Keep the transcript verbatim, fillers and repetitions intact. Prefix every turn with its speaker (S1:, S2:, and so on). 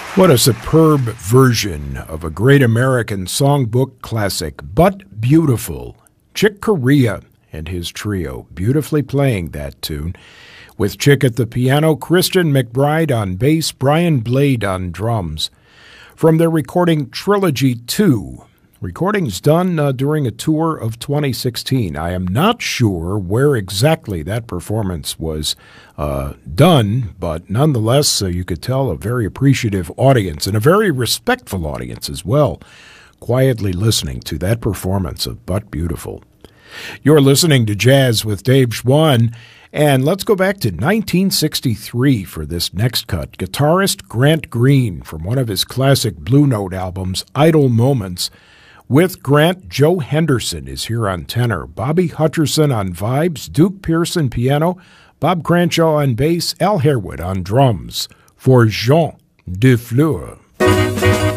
S1: What a superb version of a great American songbook classic, But Beautiful. Chick Corea and his trio beautifully playing that tune, with Chick at the piano, Christian McBride on bass, Brian Blade on drums. From their recording Trilogy two, recordings done uh, during a tour of twenty sixteen. I am not sure where exactly that performance was uh, done, but nonetheless, uh, you could tell a very appreciative audience and a very respectful audience as well, quietly listening to that performance of But Beautiful. You're listening to Jazz with Dave Schwann, and let's go back to nineteen sixty-three for this next cut. Guitarist Grant Green from one of his classic Blue Note albums, Idle Moments. With Grant, Joe Henderson is here on tenor, Bobby Hutcherson on vibes, Duke Pearson piano, Bob Cranshaw on bass, Al Harewood on drums. For Jean Defleur.